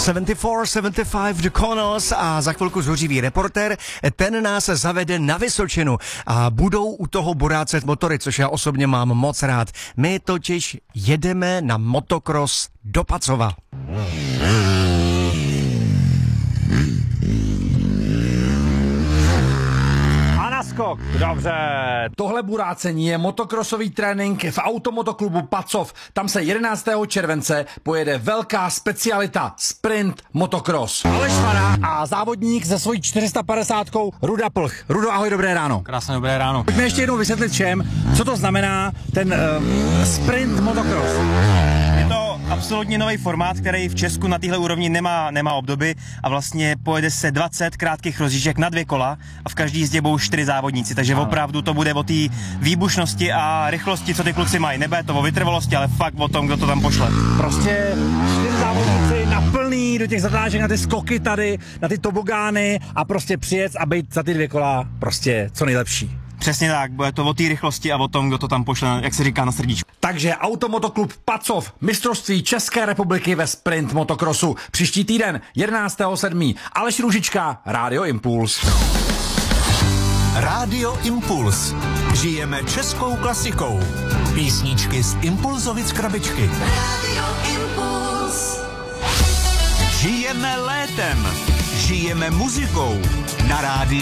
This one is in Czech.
74-75 The Connells a za chvilku zhořivý reportér, ten nás zavede na Vysočinu a budou u toho borácet motory, což já osobně mám moc rád. My totiž jedeme na motocross do Pacova. Skok. Dobře. Tohle burácení je motokrosový trénink v automotoklubu Pacov. Tam se 11. července pojede velká specialita sprint motocross. Aleš Fara a závodník se svojí 450kou Ruda Plch. Rudo, ahoj, dobré ráno. Krásné dobré ráno. Pojďme ještě jednou vysvětlit všem, co to znamená ten sprint motocross. Je to absolutně nový formát, který v Česku na téhle úrovni nemá obdoby a vlastně pojede se 20 krátkých rozjížděk na 2 kola a v každý jízdě budou 4 závodníci, takže opravdu to bude o té výbušnosti a rychlosti, co ty kluci mají. Nebude to o vytrvalosti, ale fakt o tom, kdo to tam pošle. Prostě 4 závodníci na plný do těch zatáček, na ty skoky tady, na ty tobogány a prostě přijet a být za ty 2 kola prostě co nejlepší. Přesně tak, bude to o té rychlosti a o tom, kdo to tam pošle, jak se říká, na srdíčku. Takže Automotoklub Pacov, mistrovství České republiky ve sprint motocrossu. Příští týden, 11.7. Aleš Růžička, Rádio Impuls. Rádio Impuls. Žijeme českou klasikou. Písničky z Impulzovic krabičky. Rádio Impuls. Žijeme létem. Žijeme muzikou. Na rádiu